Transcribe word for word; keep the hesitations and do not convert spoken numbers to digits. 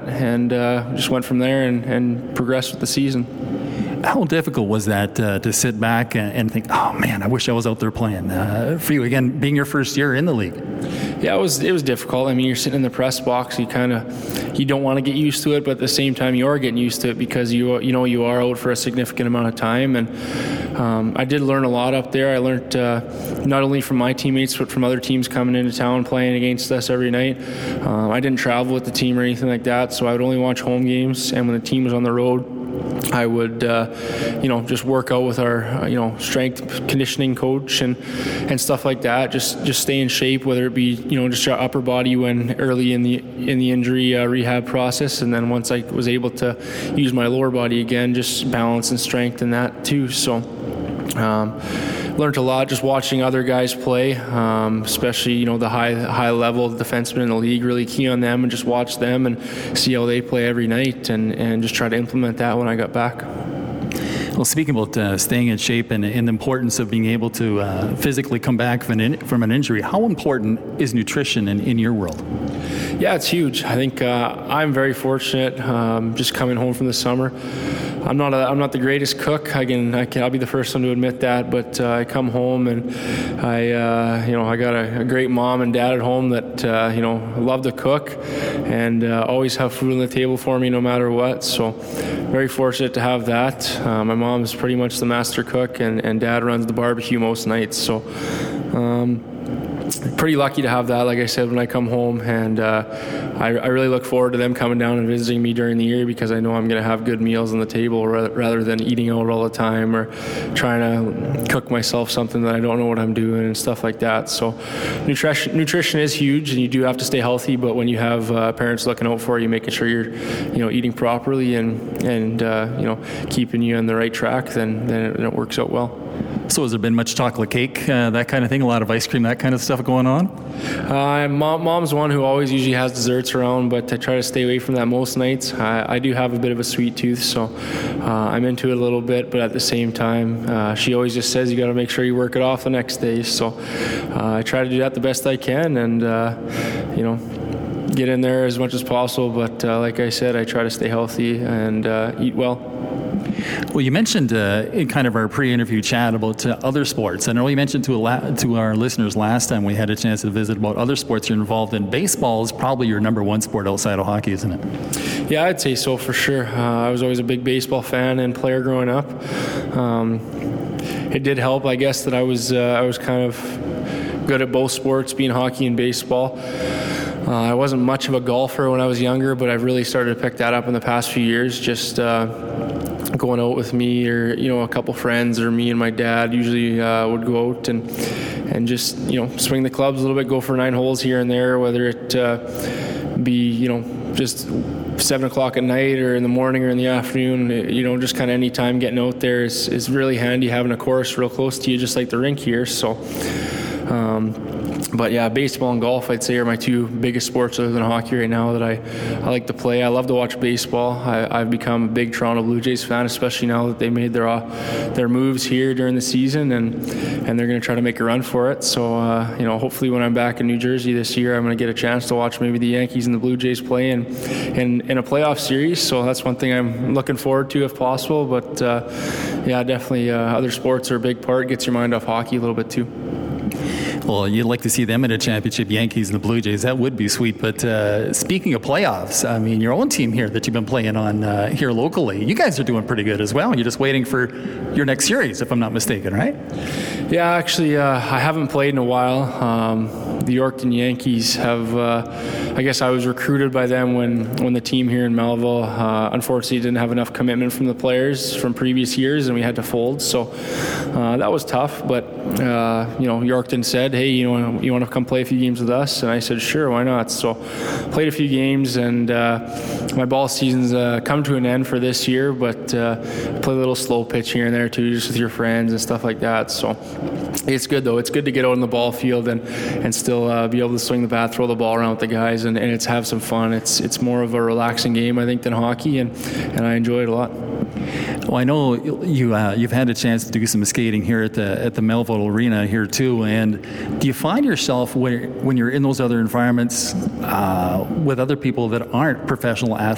and uh, just went from there and, and progressed with the season. How difficult was that uh, to sit back and, and think, oh man, I wish I was out there playing? Uh, for you, again, being your first year in the league. Yeah, it was it was difficult. I mean, you're sitting in the press box. You kind of you don't want to get used to it, but at the same time, you are getting used to it because you you know you are out for a significant amount of time. And um, I did learn a lot up there. I learned uh, not only from my teammates, but from other teams coming into town playing against us every night. Um, I didn't travel with the team or anything like that, so I would only watch home games. And when the team was on the road, I would, uh, you know, just work out with our, uh, you know, strength conditioning coach and, and stuff like that. Just, just stay in shape, whether it be, you know, just your upper body when early in the in the injury uh, rehab process, and then once I was able to use my lower body again, just balance and strength in that too. So. Um, learned a lot just watching other guys play, um, especially, you know, the high high level defensemen in the league. Really key on them and just watch them and see how they play every night, and, and just try to implement that when I got back. Well, speaking about uh, staying in shape and, and the importance of being able to uh, physically come back from an, in, from an injury, how important is nutrition in, in your world? Yeah, it's huge. I think uh, I'm very fortunate um, just coming home from the summer. I'm not a, I'm not the greatest cook. I can, I can I'll be the first one to admit that. But uh, I come home and I uh, you know I got a, a great mom and dad at home that uh, you know love to cook and uh, always have food on the table for me no matter what. So very fortunate to have that. Uh, my mom is pretty much the master cook, and, and dad runs the barbecue most nights. So. Um, Pretty lucky to have that, like I said, when I come home, and uh, I, I really look forward to them coming down and visiting me during the year, because I know I'm going to have good meals on the table rather, rather than eating out all the time or trying to cook myself something that I don't know what I'm doing and stuff like that. So nutrition nutrition is huge, and you do have to stay healthy, but when you have uh, parents looking out for you, making sure you're you know eating properly and and uh, you know keeping you on the right track, then then it, then it works out well. So has there been much chocolate cake, uh, that kind of thing, a lot of ice cream, that kind of stuff going on? Uh, mom, mom's one who always usually has desserts around, but I try to stay away from that most nights. I, I do have a bit of a sweet tooth, so uh, I'm into it a little bit, but at the same time, uh, she always just says you got to make sure you work it off the next day. So uh, I try to do that the best I can, and uh, you know, get in there as much as possible. But uh, like I said, I try to stay healthy and uh, eat well. Well, you mentioned uh, in kind of our pre-interview chat about uh, other sports. I know you mentioned to a la- to our listeners last time we had a chance to visit about other sports you're involved in. Baseball is probably your number one sport outside of hockey, isn't it? Yeah, I'd say so for sure. Uh, I was always a big baseball fan and player growing up. Um, it did help, I guess, that I was uh, I was kind of good at both sports, being hockey and baseball. Uh, I wasn't much of a golfer when I was younger, but I've really started to pick that up in the past few years. Just uh, going out with me, or you know, a couple friends, or me and my dad usually uh, would go out and and just you know swing the clubs a little bit, go for nine holes here and there, whether it uh, be you know just seven o'clock at night or in the morning or in the afternoon. You know, just kind of any time getting out there is is really handy, having a course real close to you, just like the rink here. So. Um, But yeah, baseball and golf, I'd say, are my two biggest sports other than hockey right now that I, I like to play. I love to watch baseball. I, I've become a big Toronto Blue Jays fan, especially now that they made their uh, their moves here during the season, and and they're going to try to make a run for it. So uh, you know, hopefully when I'm back in New Jersey this year, I'm going to get a chance to watch maybe the Yankees and the Blue Jays play in in, in a playoff series. So that's one thing I'm looking forward to if possible. But uh, yeah, definitely uh, other sports are a big part. Gets your mind off hockey a little bit too. Well, you'd like to see them in a championship, Yankees and the Blue Jays. That would be sweet. But uh, speaking of playoffs, I mean, your own team here that you've been playing on uh, here locally, you guys are doing pretty good as well. You're just waiting for your next series, if I'm not mistaken, right? Yeah, actually, uh, I haven't played in a while. Um, the Yorkton Yankees have, uh, I guess I was recruited by them when, when the team here in Melville, uh, unfortunately, didn't have enough commitment from the players from previous years, and we had to fold. So uh, that was tough. But, uh, you know, Yorkton said, hey, you know, you want to come play a few games with us? And I said, sure, why not? So played a few games, and uh, my ball season's uh, come to an end for this year, but uh, play a little slow pitch here and there too, just with your friends and stuff like that. So it's good, though. It's good to get out on the ball field and, and still uh, be able to swing the bat, throw the ball around with the guys, and, and it's have some fun. It's it's more of a relaxing game, I think, than hockey, and, and I enjoy it a lot. Well, I know you uh, you've had a chance to do some skating here at the at the Melville Arena here too. And do you find yourself when when you're in those other environments uh, with other people that aren't professional athletes?